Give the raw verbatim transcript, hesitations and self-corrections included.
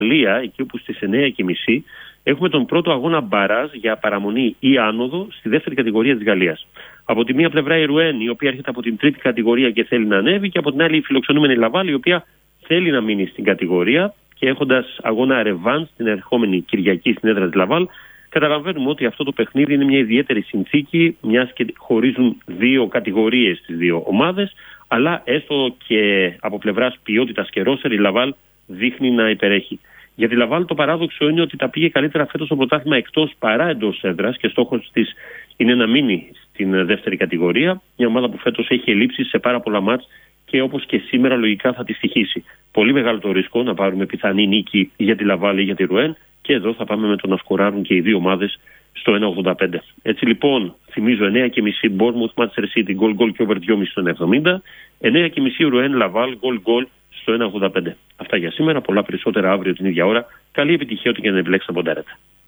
Γαλλία, εκεί όπου στις εννιά και μισή έχουμε τον πρώτο αγώνα μπαράζ για παραμονή ή άνοδο στη δεύτερη κατηγορία της Γαλλίας. Από τη μία πλευρά η Ρουέν, η οποία έρχεται από την τρίτη κατηγορία και θέλει να ανέβει, και από την άλλη η φιλοξενούμενη Λαβάλ, η οποία θέλει να μείνει στην κατηγορία, και έχοντας αγώνα ρεβάν την ερχόμενη Κυριακή στην έδρα της Λαβάλ. Καταλαβαίνουμε ότι αυτό το παιχνίδι είναι μια ιδιαίτερη συνθήκη, μιας και χωρίζουν δύο κατηγορίες στις δύο ομάδες, αλλά έστω και από πλευράς ποιότητας και ρόσερ η Λαβάλ δείχνει να υπερέχει. Για τη Λαβάλ το παράδοξο είναι ότι τα πήγε καλύτερα φέτος στο πρωτάθλημα εκτός παρά εντός έδρας, και στόχος της είναι να μείνει στην δεύτερη κατηγορία. Μια ομάδα που φέτος έχει ελλείψεις σε πάρα πολλά μάτς και όπως και σήμερα λογικά θα τη στοιχήσει. Πολύ μεγάλο το ρίσκο να πάρουμε πιθανή νίκη για τη Λαβάλ ή για τη Ρουέν, και εδώ θα πάμε με το να σκοράρουν και οι δύο ομάδες στο ένα ογδόντα πέντε. Έτσι λοιπόν, θυμίζω εννιά και μισή Bournemouth Manchester City, γκολ γκολ και over δυόμισι στο ένα εβδομήντα, εννιά και μισή Ρουέν Λαβάλ, γκολ γκολ στο ένα ογδόντα πέντε. Αυτά για σήμερα, πολλά περισσότερα αύριο την ίδια ώρα. Καλή επιτυχία ό,τι και να επιλέξετε από τα